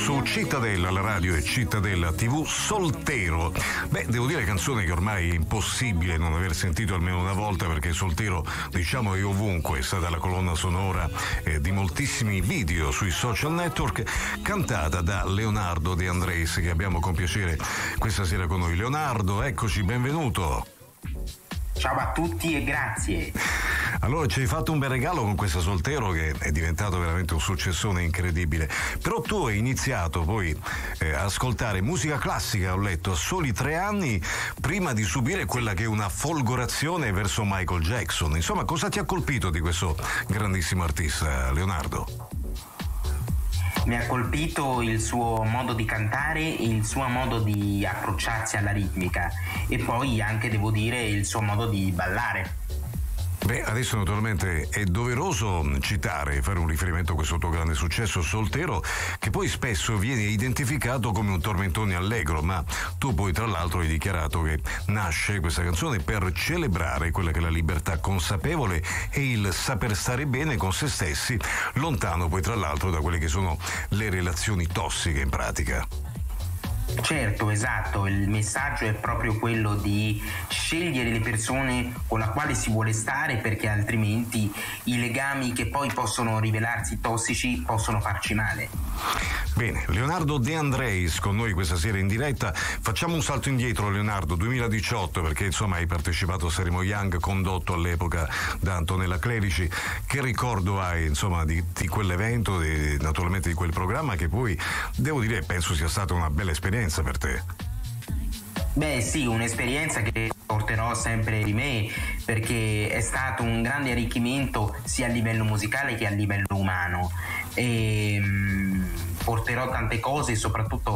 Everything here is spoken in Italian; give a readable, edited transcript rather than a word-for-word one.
su Cittadella, la radio e Cittadella TV, Soltero. Beh, devo dire canzone che ormai è impossibile non aver sentito almeno una volta, perché Soltero, diciamo, è ovunque, è stata la colonna sonora di moltissimi video sui social network, cantata da Leonardo De Andrés, che abbiamo con piacere questa sera con noi. Leonardo, eccoci, benvenuto. Ciao a tutti e grazie. Allora, ci hai fatto un bel regalo con questa Soltero, che è diventato veramente un successone incredibile. Però tu hai iniziato poi a ascoltare musica classica, ho letto, a soli 3 anni, prima di subire quella che è una folgorazione verso Michael Jackson. Insomma, cosa ti ha colpito di questo grandissimo artista, Leonardo? Mi ha colpito il suo modo di cantare e il suo modo di approcciarsi alla ritmica, e poi anche, devo dire, il suo modo di ballare. Beh, adesso naturalmente è doveroso citare e fare un riferimento a questo tuo grande successo, Soltero, che poi spesso viene identificato come un tormentone allegro, ma tu poi tra l'altro hai dichiarato che nasce questa canzone per celebrare quella che è la libertà consapevole e il saper stare bene con se stessi, lontano poi tra l'altro da quelle che sono le relazioni tossiche in pratica. Certo, esatto, il messaggio è proprio quello di scegliere le persone con le quali si vuole stare, perché altrimenti i legami che poi possono rivelarsi tossici possono farci male. Bene, Leonardo De Andrés con noi questa sera in diretta. Facciamo un salto indietro, Leonardo, 2018, perché insomma hai partecipato a Sanremo Young, condotto all'epoca da Antonella Clerici. Che ricordo hai insomma di quell'evento, naturalmente di quel programma, che poi devo dire penso sia stata una bella esperienza per te? Beh sì, un'esperienza che porterò sempre di me, perché è stato un grande arricchimento sia a livello musicale che a livello umano, e porterò tante cose, soprattutto